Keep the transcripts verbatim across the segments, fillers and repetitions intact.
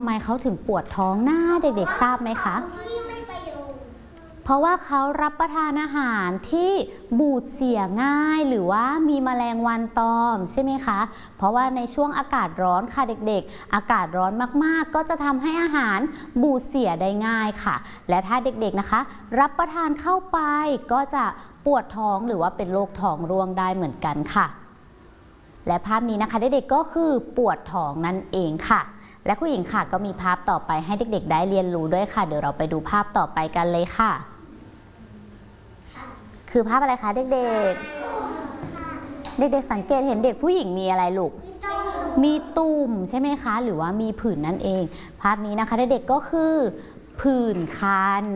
ทำไมเขาถึงปวดท้องหน้าเด็กๆทราบไหมคะ เพราะว่าเขารับประทานอาหารที่บูดเสียง่ายหรือว่ามีแมลงวันตอมใช่ไหมคะ เพราะว่าในช่วงอากาศร้อนค่ะเด็กๆอากาศร้อนมากๆก็จะทำให้อาหารบูดเสียได้ง่ายค่ะและถ้าเด็กๆนะคะรับประทานเข้าไปก็จะปวดท้องหรือว่าเป็นโรคท้องร่วงได้เหมือนกันค่ะและภาพนี้นะคะเด็กๆก็คือปวดท้องนั่นเองค่ะและคุณหญิงค่ะก็มีภาพต่อไปให้เด็กๆได้เรียนรู้ด้วยค่ะเดี๋ยวเราไปดูภาพต่อไปกันเลยค่ะคือภาพอะไรคะเด็กๆเด็กๆสังเกตเห็นเด็กผู้หญิงมีอะไรลูกมีตุ่มใช่ไหมคะหรือว่ามีผื่นนั่นเองภาพนี้นะคะเด็กๆก็คือผื่นคัน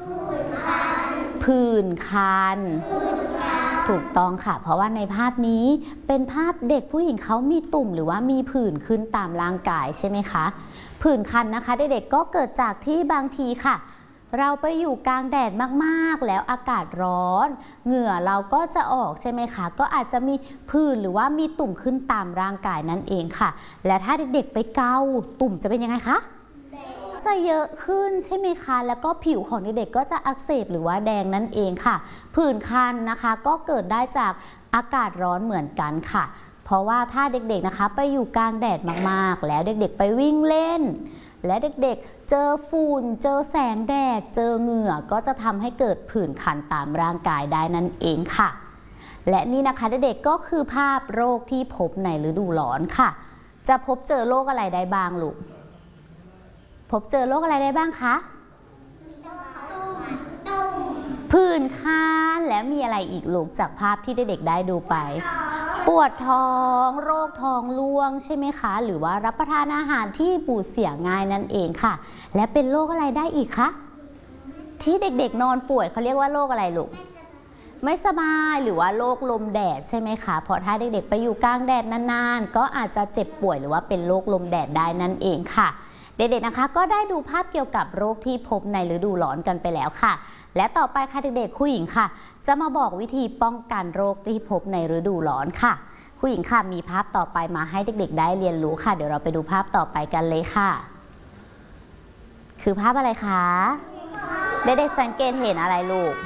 ผื่นคันถูกต้องค่ะเพราะว่าในภาพนี้เป็นภาพเด็กผู้หญิงเขามีตุ่มหรือว่ามีผื่นขึ้นตามร่างกายใช่ไหมคะผื่นคันนะคะเด็กๆก็เกิดจากที่บางทีค่ะเราไปอยู่กลางแดดมากๆแล้วอากาศร้อนเหงื่อเราก็จะออกใช่ไหมคะก็อาจจะมีผื่นหรือว่ามีตุ่มขึ้นตามร่างกายนั่นเองค่ะและถ้าเด็กๆไปเกาตุ่มจะเป็นยังไงคะจะเยอะขึ้นใช่ไหมคะแล้วก็ผิวของเด็กๆก็จะอักเสบหรือว่าแดงนั่นเองค่ะผื่นคันนะคะก็เกิดได้จากอากาศร้อนเหมือนกันค่ะเพราะว่าถ้าเด็กๆนะคะไปอยู่กลางแดดมากๆแล้วเด็กๆไปวิ่งเล่นและเด็กๆเจอฝุ่นเจอแสงแดดเจอเหงื่อก็จะทำให้เกิดผื่นคันตามร่างกายได้นั่นเองค่ะและนี่นะคะเด็กๆก็คือภาพโรคที่พบในฤดูร้อนค่ะจะพบเจอโรคอะไรได้บ้างลูกพบเจอโรคอะไรได้บ้างคะผื่นคันแล้วมีอะไรอีกลูกจากภาพที่เด็กๆได้ดูไปปวดท้องโรคท้องร่วงใช่ไหมคะหรือว่ารับประทานอาหารที่บูดเสียง่ายนั่นเองค่ะและเป็นโรคอะไรได้อีกคะที่เด็กๆนอนป่วยเขาเรียกว่าโรคอะไรลูกไม่สบายหรือว่าโรคลมแดดใช่ไหมคะเพราะถ้าเด็กๆไปอยู่กลางแดดนานๆก็อาจจะเจ็บป่วยหรือว่าเป็นโรคลมแดดได้นั่นเองค่ะเด็กๆนะคะก็ได้ดูภาพเกี่ยวกับโรคที่พบในฤดูร้อนกันไปแล้วค่ะและต่อไปค่ะเด็กๆผู้หญิงค่ะจะมาบอกวิธีป้องกันโรคที่พบในฤดูร้อนค่ะผู้หญิงค่ะมีภาพต่อไปมาให้เด็กๆได้เรียนรู้ค่ะเดี๋ยวเราไปดูภาพต่อไปกันเลยค่ะคือภาพอะไรคะเด็กๆสังเกตเห็นอะไรลูก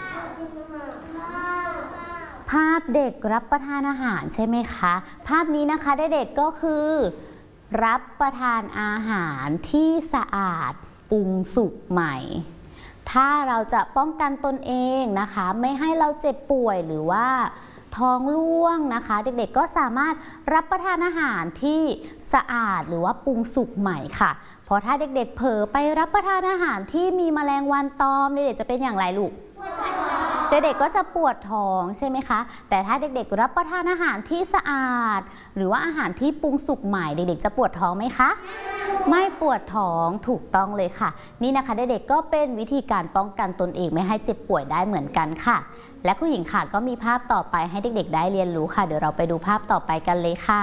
ภาพเด็กรับประทานอาหารใช่ไหมคะภาพนี้นะคะเด็กๆก็คือรับประทานอาหารที่สะอาดปรุงสุกใหม่ถ้าเราจะป้องกันตนเองนะคะไม่ให้เราเจ็บป่วยหรือว่าท้องร่วงนะคะเด็กๆก็สามารถรับประทานอาหารที่สะอาดหรือว่าปรุงสุกใหม่ค่ะเพราะถ้าเด็กๆเผลอไปรับประทานอาหารที่มีแมลงวันตอมเด็กๆจะเป็นอย่างไรลูกเด็กๆก็จะปวดท้องใช่ไหมคะแต่ถ้าเด็กๆรับประทานอาหารที่สะอาดหรือว่าอาหารที่ปรุงสุกใหม่เด็กๆจะปวดท้องไหมคะไม่ปวดท้องถูกต้องเลยค่ะนี่นะคะเด็กๆก็เป็นวิธีการป้องกันตนเองไม่ให้เจ็บป่วยได้เหมือนกันค่ะและคุณหญิงค่ะก็มีภาพต่อไปให้เด็กๆได้เรียนรู้ค่ะเดี๋ยวเราไปดูภาพต่อไปกันเลยค่ะ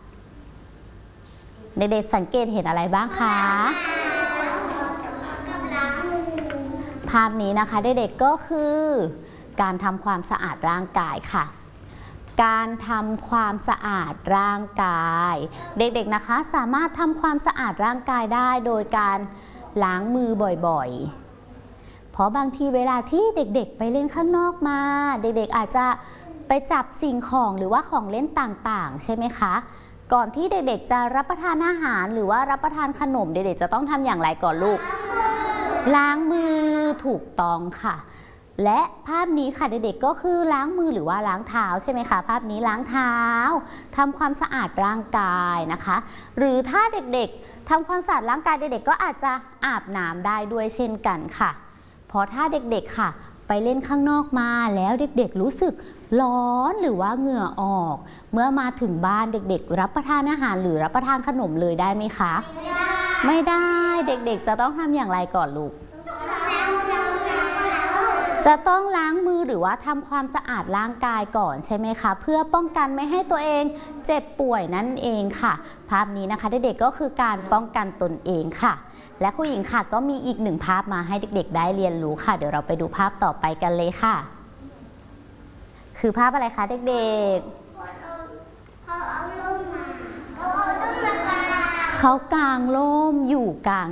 เด็กๆสังเกตเห็นอะไรบ้างคะภาพนี้นะคะเด็กๆก็คือการทำความสะอาดร่างกายค่ะการทำความสะอาดร่างกายเด็กๆนะคะสามารถทำความสะอาดร่างกายได้โดยการล้างมือบ่อยๆเพราะบางทีเวลาที่เด็กๆไปเล่นข้างนอกมาเด็กๆอาจจะไปจับสิ่งของหรือว่าของเล่นต่างๆใช่ไหมคะก่อนที่เด็กๆจะรับประทานอาหารหรือว่ารับประทานขนมเด็กๆจะต้องทำอย่างไรก่อนลูกล้างมือถูกต้องค่ะและภาพนี้ค่ะเด็กๆก็คือล้างมือหรือว่าล้างเท้าใช่ไหมคะภาพนี้ล้างเท้าทำความสะอาดร่างกายนะคะหรือถ้าเด็กๆทำความสะอาดร่างกายเด็กๆก็อาจจะอาบน้ำได้ด้วยเช่นกันค่ะเพราะถ้าเด็กๆค่ะไปเล่นข้างนอกมาแล้วเด็กๆรู้สึกร้อนหรือว่าเหงื่อออกเมื่อมาถึงบ้านเด็กๆรับประทานอาหารหรือรับประทานขนมเลยได้ไหมคะไม่ได้เด็กๆจะต้องทำอย่างไรก่อนลูกจะต้องล้างมือหรือว่าทำความสะอาดร่างกายก่อนใช่ไหมคะเพื่อป้องกันไม่ให้ตัวเองเจ็บป่วยนั่นเองค่ะภาพนี้นะคะเด็กๆก็คือการป้องกันตนเองค่ะและคุณหญิงค่ะก็มีอีกหนึ่งภาพมาให้เด็กๆได้เรียนรู้ค่ะเดี๋ยวเราไปดูภาพต่อไปกันเลยค่ะคือภาพอะไรคะเด็กๆเขากางร่มอยู่กลาง